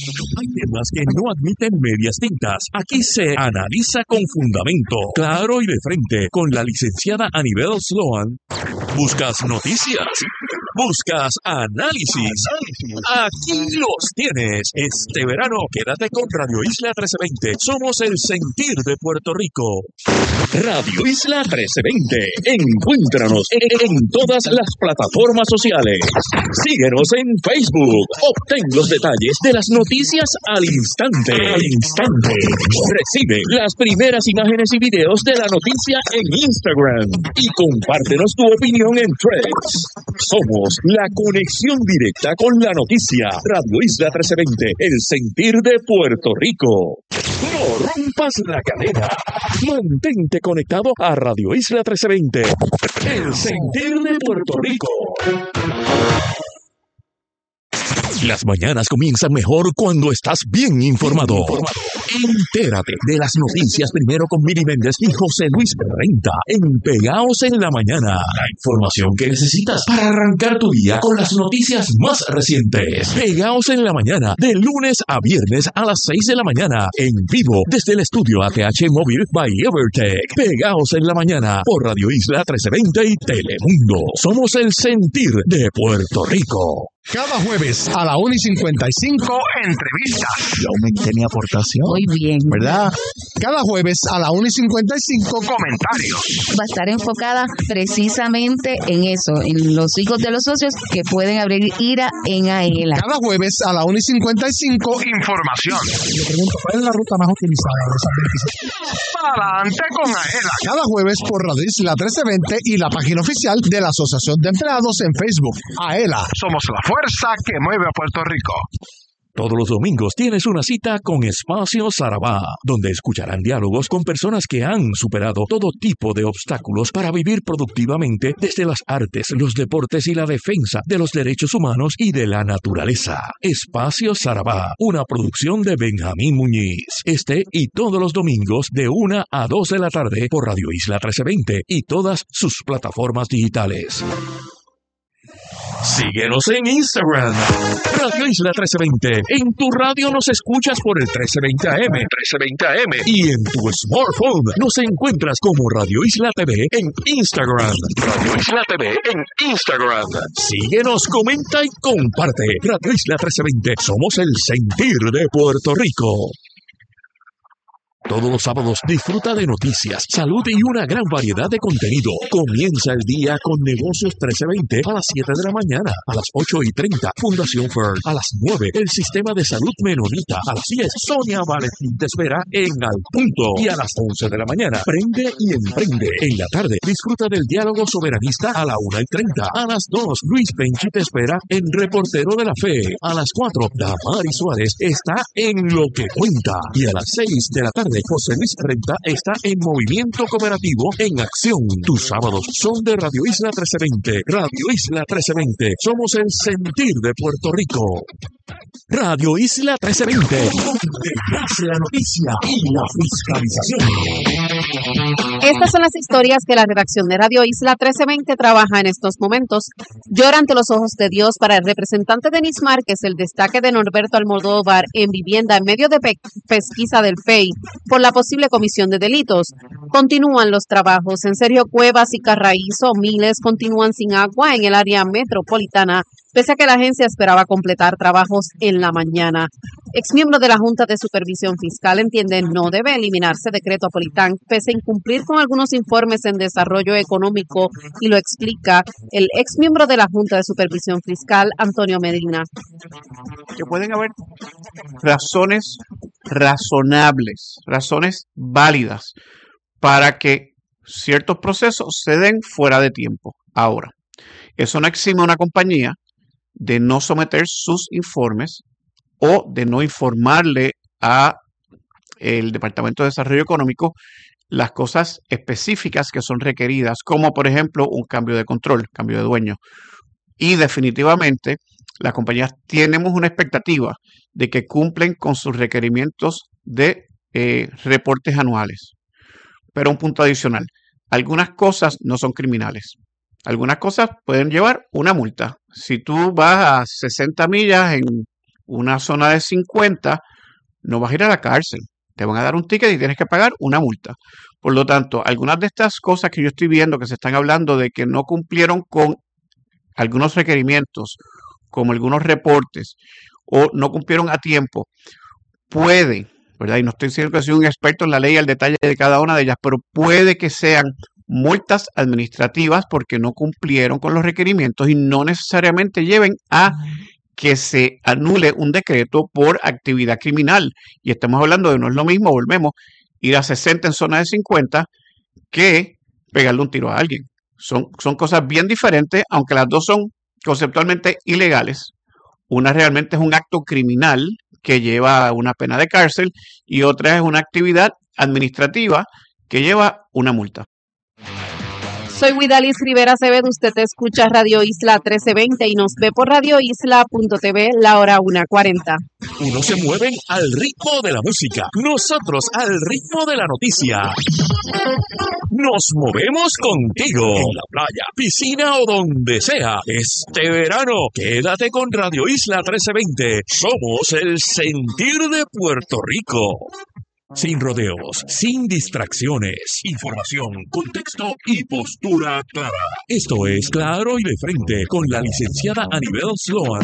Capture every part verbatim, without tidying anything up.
Hay temas que no admiten medias tintas. Aquí se analiza con fundamento, claro y de frente, con la licenciada Anibel Sloan. ¿Buscas noticias? ¿Buscas análisis? Aquí los tienes. Este verano, quédate con Radio Isla trece veinte. Somos el sentir de Puerto Rico. Radio Isla trece veinte. Encuéntranos en todas las plataformas sociales. Síguenos en Facebook. Obtén los detalles de las noticias al instante. Al instante. Recibe las primeras imágenes y videos de la noticia en Instagram. Y compártenos tu opinión en Threads. Somos la conexión directa con la noticia. Radio Isla trece veinte. El sentir de Puerto Rico. No rompas la cadena. Mantente conectado a Radio Isla trece veinte. El sentir de Puerto Rico. Las mañanas comienzan mejor cuando estás bien informado. Entérate de las noticias primero con Miri Méndez y José Luis Renta en Pegaos en la Mañana. La información que necesitas para arrancar tu día con las noticias más recientes. Pegaos en la Mañana, de lunes a viernes a las seis de la mañana. En vivo desde el estudio A T H Móvil by Evertech. Pegaos en la Mañana por Radio Isla trece veinte y Telemundo. Somos el sentir de Puerto Rico. Cada jueves a la una y cincuenta y cinco, entrevistas. Yo aumenté mi aportación. Muy bien. ¿Verdad? Cada jueves a la una y cincuenta y cinco, comentarios. Va a estar enfocada precisamente en eso, en los hijos de los socios que pueden abrir IRA en AELA. Cada jueves a la una y cincuenta y cinco, información. Le pregunto, ¿cuál es la ruta más utilizada de esas veintiséis? Adelante con AELA. Cada jueves por Radio Isla trece veinte y la página oficial de la Asociación de Empleados en Facebook. AELA. Somos la fuerza que mueve a Puerto Rico. Todos los domingos tienes una cita con Espacio Sarabá, donde escucharán diálogos con personas que han superado todo tipo de obstáculos para vivir productivamente desde las artes, los deportes y la defensa de los derechos humanos y de la naturaleza. Espacio Sarabá, una producción de Benjamín Muñiz. Este y todos los domingos de una a dos de la tarde por Radio Isla trece veinte y todas sus plataformas digitales. Síguenos en Instagram, Radio Isla trece veinte. En tu radio nos escuchas por el trece veinte A M, trece veinte A M. Y en tu smartphone nos encuentras como Radio Isla T V en Instagram. Radio Isla T V en Instagram. Síguenos, comenta y comparte. Radio Isla trece veinte. Somos el sentir de Puerto Rico. Todos los sábados disfruta de noticias, salud y una gran variedad de contenido. Comienza el día con Negocios trece veinte a las siete de la mañana, a las ocho y treinta, Fundación Fern, a las nueve, el Sistema de Salud Menonita, a las diez, Sonia Valentín te espera en Al Punto, y a las once de la mañana, Prende y Emprende. En la tarde, disfruta del Diálogo Soberanista a la una y treinta, a las dos, Luis Penchi te espera en Reportero de la Fe, a las cuatro, Damari Suárez está en Lo que Cuenta, y a las seis de la tarde, José Luis Renta está en Movimiento Cooperativo en Acción. Tus sábados son de Radio Isla trece veinte. Radio Isla trece veinte. Somos el sentir de Puerto Rico. Radio Isla trece veinte. Donde nace la noticia y la fiscalización. Estas son las historias que la redacción de Radio Isla trece veinte trabaja en estos momentos. Llora ante los ojos de Dios para el representante Denis Márquez, el destaque de Norberto Almodóvar en vivienda en medio de pe- pesquisa del F E I por la posible comisión de delitos. Continúan los trabajos en Sergio Cuevas y Carraízo. Miles continúan sin agua en el área metropolitana, pese a que la agencia esperaba completar trabajos en la mañana. Exmiembro de la Junta de Supervisión Fiscal entiende no debe eliminarse decreto Apolitán, pese a incumplir con algunos informes en desarrollo económico, y lo explica el exmiembro de la Junta de Supervisión Fiscal, Antonio Medina. Que pueden haber razones razonables, razones válidas para que ciertos procesos se den fuera de tiempo. Ahora, eso no exime a una compañía de no someter sus informes o de no informarle a el Departamento de Desarrollo Económico las cosas específicas que son requeridas, como por ejemplo un cambio de control, cambio de dueño. Y definitivamente las compañías tenemos una expectativa de que cumplen con sus requerimientos de eh, reportes anuales. Pero un punto adicional, algunas cosas no son criminales. Algunas cosas pueden llevar una multa. Si tú vas a sesenta millas en una zona de cincuenta, no vas a ir a la cárcel. Te van a dar un ticket y tienes que pagar una multa. Por lo tanto, algunas de estas cosas que yo estoy viendo que se están hablando de que no cumplieron con algunos requerimientos, como algunos reportes, o no cumplieron a tiempo, puede, ¿verdad? Y no estoy diciendo que soy un experto en la ley al detalle de cada una de ellas, pero puede que sean multas administrativas porque no cumplieron con los requerimientos y no necesariamente lleven a que se anule un decreto por actividad criminal. Y estamos hablando de no es lo mismo, volvemos, ir a sesenta en zona de cincuenta que pegarle un tiro a alguien. Son, son cosas bien diferentes, aunque las dos son conceptualmente ilegales. Una realmente es un acto criminal que lleva a una pena de cárcel y otra es una actividad administrativa que lleva una multa. Soy Widalis Rivera Acevedo, usted escucha Radio Isla trece veinte y nos ve por radio isla punto t v, la hora una cuarenta. Unos se mueven al ritmo de la música, nosotros al ritmo de la noticia. Nos movemos contigo, en la playa, piscina o donde sea. Este verano, quédate con Radio Isla trece veinte. Somos el sentir de Puerto Rico. Sin rodeos, sin distracciones, información, contexto y postura clara. Esto es Claro y de Frente con la licenciada Anibel Sloan.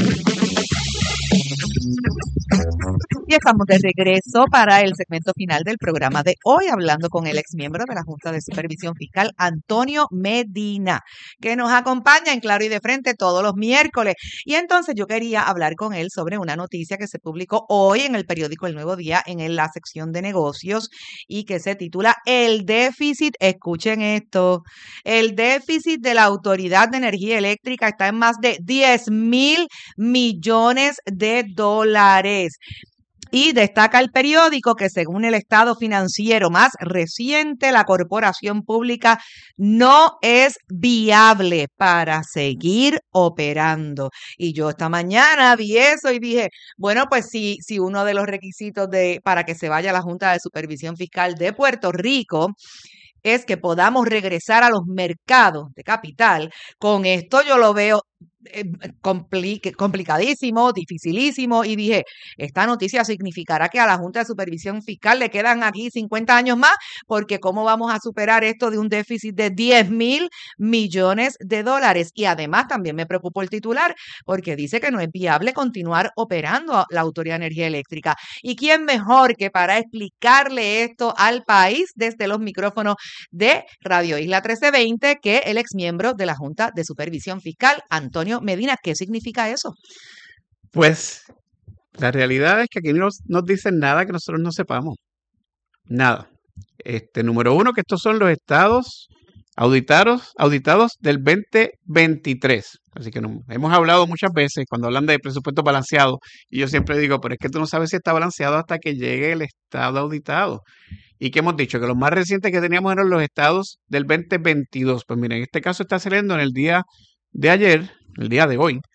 Y estamos de regreso para el segmento final del programa de hoy, hablando con el exmiembro de la Junta de Supervisión Fiscal, Antonio Medina, que nos acompaña en Claro y de Frente todos los miércoles. Y entonces yo quería hablar con él sobre una noticia que se publicó hoy en el periódico El Nuevo Día, en la sección de negocios, y que se titula El déficit, escuchen esto, el déficit de la Autoridad de Energía Eléctrica está en más de diez mil millones de dólares. Y destaca el periódico que según el estado financiero más reciente, la corporación pública no es viable para seguir operando. Y yo esta mañana vi eso y dije, bueno, pues si, si uno de los requisitos de, para que se vaya a la Junta de Supervisión Fiscal de Puerto Rico es que podamos regresar a los mercados de capital, con esto yo lo veo eh, compli- complicadísimo, dificilísimo, y dije, esta noticia significará que a la Junta de Supervisión Fiscal le quedan aquí cincuenta años más, porque ¿cómo vamos a superar esto de un déficit de diez mil millones de dólares? Y además también me preocupó el titular, porque dice que no es viable continuar operando la Autoridad de Energía Eléctrica. ¿Y quién mejor que para explicarle esto al país desde los micrófonos de Radio Isla trece veinte que el exmiembro de la Junta de Supervisión Fiscal, Antonio Medina? ¿Qué significa eso? Pues la realidad es que aquí no nos, nos dicen nada que nosotros no sepamos. Nada. Este, número uno, que estos son los estados auditados, auditados del veinte veintitrés. Así que no, hemos hablado muchas veces cuando hablan de presupuesto balanceado, y yo siempre digo, pero es que tú no sabes si está balanceado hasta que llegue el estado auditado. ¿Y qué hemos dicho? Que los más recientes que teníamos eran los estados del veinte veintidós. Pues miren, en este caso está saliendo en el día de ayer, el día de hoy,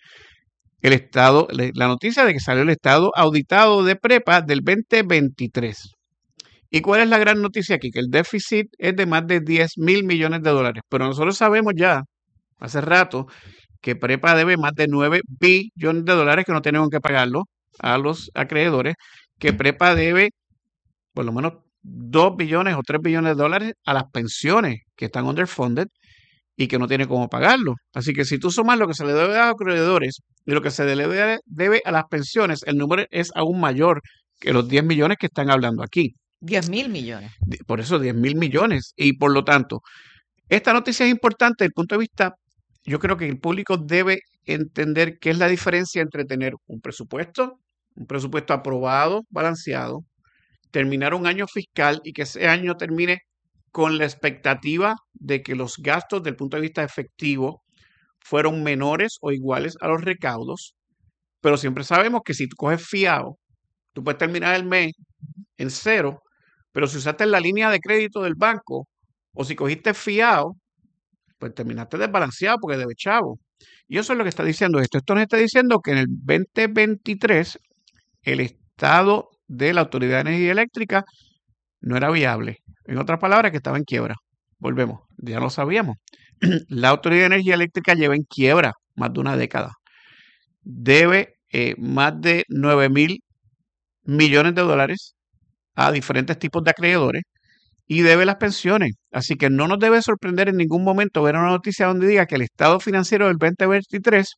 el estado, la noticia de que salió el estado auditado de prepa del veinte veintitrés. ¿Y cuál es la gran noticia aquí? Que el déficit es de más de diez mil millones de dólares. Pero nosotros sabemos ya, hace rato, que prepa debe más de nueve billones de dólares que no tenemos que pagarlo a los acreedores, que prepa debe por lo menos dos billones o tres billones de dólares a las pensiones que están underfunded y que no tiene cómo pagarlo. Así que si tú sumas lo que se le debe a los acreedores y lo que se le debe, debe a las pensiones, el número es aún mayor que los diez millones que están hablando aquí. diez mil millones. Por eso diez mil millones. Y por lo tanto, esta noticia es importante desde el punto de vista, yo creo que el público debe entender qué es la diferencia entre tener un presupuesto, un presupuesto aprobado, balanceado, terminar un año fiscal y que ese año termine con la expectativa de que los gastos del punto de vista efectivo fueron menores o iguales a los recaudos, pero siempre sabemos que si tú coges fiado, tú puedes terminar el mes en cero, pero si usaste la línea de crédito del banco o si cogiste fiado, pues terminaste desbalanceado porque debe chavo. Y eso es lo que está diciendo esto. Esto nos está diciendo que en el veinte veintitrés el estado de la Autoridad de Energía Eléctrica no era viable. En otras palabras, que estaba en quiebra. Volvemos, ya lo sabíamos. La Autoridad de Energía Eléctrica lleva en quiebra más de una década. Debe eh, más de nueve mil millones de dólares a diferentes tipos de acreedores y debe las pensiones. Así que no nos debe sorprender en ningún momento ver una noticia donde diga que el estado financiero del veinte veintitrés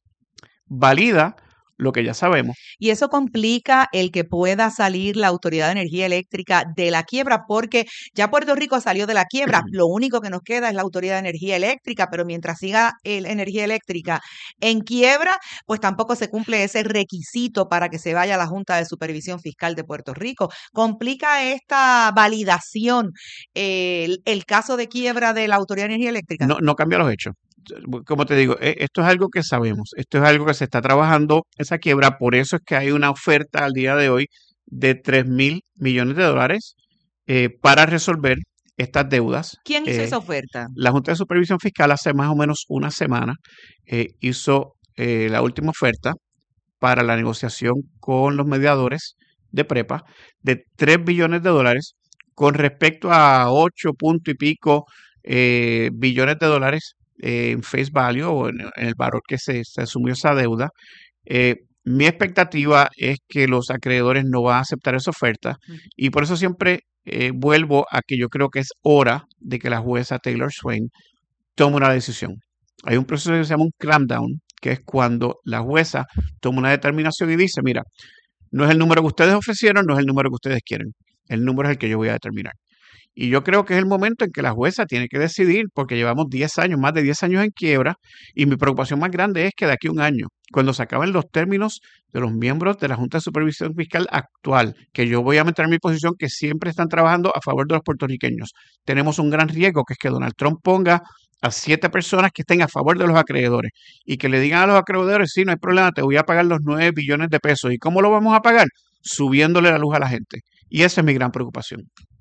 valida lo que ya sabemos. Y eso complica el que pueda salir la Autoridad de Energía Eléctrica de la quiebra, porque ya Puerto Rico salió de la quiebra. Lo único que nos queda es la Autoridad de Energía Eléctrica, pero mientras siga la energía eléctrica en quiebra, pues tampoco se cumple ese requisito para que se vaya a la Junta de Supervisión Fiscal de Puerto Rico. Complica esta validación eh, el, el caso de quiebra de la Autoridad de Energía Eléctrica. No, no cambia los hechos. Como te digo, esto es algo que sabemos, esto es algo que se está trabajando, esa quiebra, por eso es que hay una oferta al día de hoy de tres mil millones de dólares eh, para resolver estas deudas. ¿Quién hizo eh, esa oferta? La Junta de Supervisión Fiscal hace más o menos una semana eh, hizo eh, la última oferta para la negociación con los mediadores de PREPA de tres billones de dólares con respecto a ocho punto y pico eh, billones de dólares en face value o en, en el valor que se, se asumió esa deuda. Eh, mi expectativa es que los acreedores no van a aceptar esa oferta uh-huh. y por eso siempre eh, vuelvo a que yo creo que es hora de que la jueza Taylor Swain tome una decisión. Hay un proceso que se llama un clampdown, que es cuando la jueza toma una determinación y dice, mira, no es el número que ustedes ofrecieron, no es el número que ustedes quieren, el número es el que yo voy a determinar. Y yo creo que es el momento en que la jueza tiene que decidir, porque llevamos diez años, más de diez años en quiebra, y mi preocupación más grande es que de aquí a un año, cuando se acaben los términos de los miembros de la Junta de Supervisión Fiscal actual, que yo voy a mantener mi posición, que siempre están trabajando a favor de los puertorriqueños, tenemos un gran riesgo, que es que Donald Trump ponga a siete personas que estén a favor de los acreedores y que le digan a los acreedores, sí, no hay problema, te voy a pagar los nueve billones de pesos. ¿Y cómo lo vamos a pagar? Subiéndole la luz a la gente. Y esa es mi gran preocupación.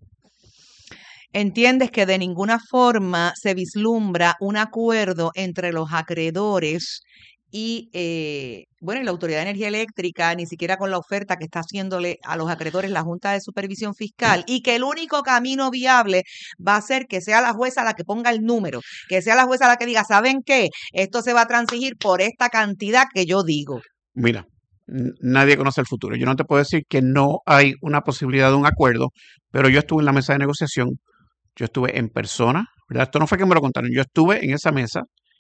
¿Entiendes que de ninguna forma se vislumbra un acuerdo entre los acreedores y, eh, bueno, y la Autoridad de Energía Eléctrica, ni siquiera con la oferta que está haciéndole a los acreedores la Junta de Supervisión Fiscal, y que el único camino viable va a ser que sea la jueza la que ponga el número, que sea la jueza la que diga, ¿saben qué? Esto se va a transigir por esta cantidad que yo digo? Mira, nadie conoce el futuro. Yo no te puedo decir que no hay una posibilidad de un acuerdo, pero yo estuve en la mesa de negociación. Yo estuve en persona, ¿verdad? Esto no fue que me lo contaron. Yo estuve en esa mesa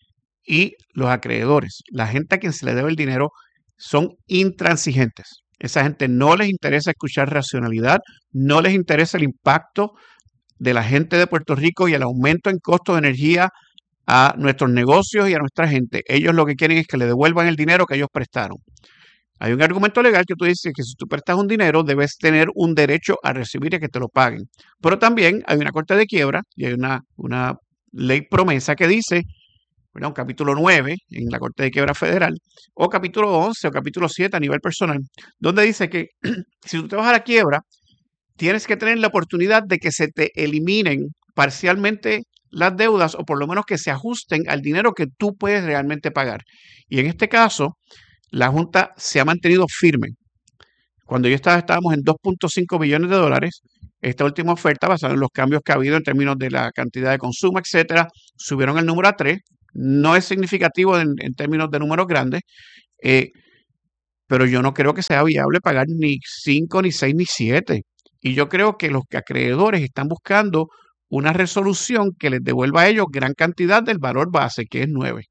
y los acreedores, la gente a quien se le debe el dinero, son intransigentes. Esa gente no les interesa escuchar racionalidad, no les interesa el impacto de la gente de Puerto Rico y el aumento en costo de energía a nuestros negocios y a nuestra gente. Ellos lo que quieren es que le devuelvan el dinero que ellos prestaron. Hay un argumento legal que tú dices que si tú prestas un dinero debes tener un derecho a recibir y a que te lo paguen. Pero también hay una corte de quiebra y hay una, una ley promesa que dice, ¿verdad? Un capítulo nueve en la Corte de Quiebra Federal o capítulo once o capítulo siete a nivel personal, donde dice que si tú te vas a la quiebra tienes que tener la oportunidad de que se te eliminen parcialmente las deudas o por lo menos que se ajusten al dinero que tú puedes realmente pagar. Y en este caso, la Junta se ha mantenido firme. Cuando yo estaba, estábamos en dos punto cinco billones de dólares. Esta última oferta, basada en los cambios que ha habido en términos de la cantidad de consumo, etcétera, subieron el número a tres. No es significativo en, en términos de números grandes, eh, pero yo no creo que sea viable pagar ni cinco, ni seis, ni siete. Y yo creo que los acreedores están buscando una resolución que les devuelva a ellos gran cantidad del valor base, que es nueve.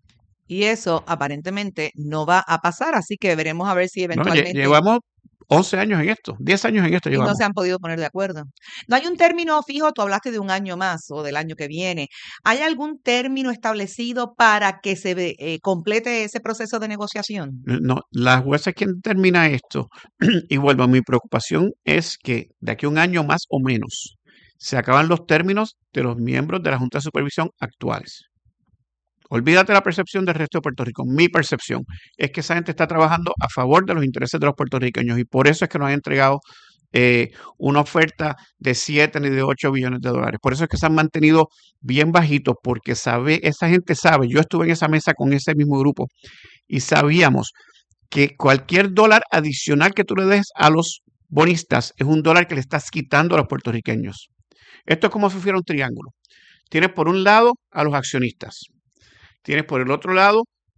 Y eso aparentemente no va a pasar, así que veremos a ver si eventualmente... No, llevamos once años en esto, diez años en esto y llevamos. no se han podido poner de acuerdo. No hay un término fijo, tú hablaste de un año más o del año que viene. ¿Hay algún término establecido para que se eh, complete ese proceso de negociación? No, la jueza es quien termina esto. Y vuelvo, mi preocupación es que de aquí a un año más o menos se acaban los términos de los miembros de la Junta de Supervisión actuales. Olvídate la percepción del resto de Puerto Rico. Mi percepción es que esa gente está trabajando a favor de los intereses de los puertorriqueños y por eso es que nos han entregado eh, una oferta de siete ni de ocho billones de dólares. Por eso es que se han mantenido bien bajitos porque sabe, esa gente sabe, yo estuve en esa mesa con ese mismo grupo y sabíamos que cualquier dólar adicional que tú le des a los bonistas es un dólar que le estás quitando a los puertorriqueños. Esto es como si fuera un triángulo. Tienes por un lado a los accionistas. Tienes por el otro lado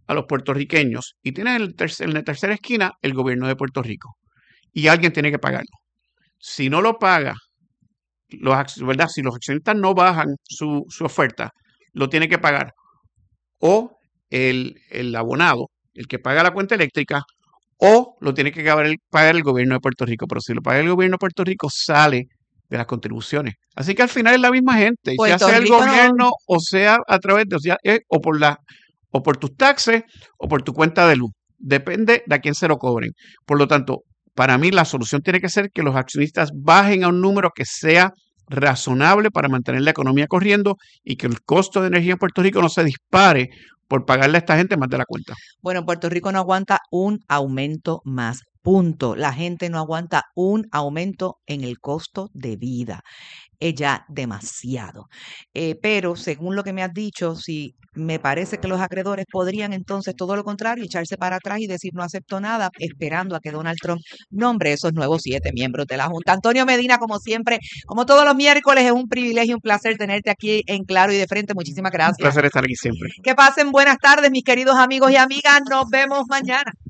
a los puertorriqueños y tienes en, el tercer, en la tercera esquina el gobierno de Puerto Rico y alguien tiene que pagarlo. Si no lo paga, los, ¿verdad? Si los accionistas no bajan su, su oferta, lo tiene que pagar o el, el abonado, el que paga la cuenta eléctrica, o lo tiene que pagar el, pagar el gobierno de Puerto Rico. Pero si lo paga el gobierno de Puerto Rico, sale de las contribuciones. Así que al final es la misma gente, ya sea el gobierno no... o sea a través de, o, sea, eh, o por la o por tus taxes o por tu cuenta de luz. Depende de a quién se lo cobren. Por lo tanto, para mí la solución tiene que ser que los accionistas bajen a un número que sea razonable para mantener la economía corriendo y que el costo de energía en Puerto Rico no se dispare por pagarle a esta gente más de la cuenta. Bueno, Puerto Rico no aguanta un aumento más. Punto. La gente no aguanta un aumento en el costo de vida. Es ya demasiado. Eh, pero según lo que me has dicho, si me parece que los acreedores podrían entonces todo lo contrario, echarse para atrás y decir no acepto nada, esperando a que Donald Trump nombre esos nuevos siete miembros de la Junta. Antonio Medina, como siempre, como todos los miércoles, es un privilegio, un placer tenerte aquí en Claro y de Frente. Muchísimas gracias. Un placer estar aquí siempre. Que pasen buenas tardes, mis queridos amigos y amigas. Nos vemos mañana.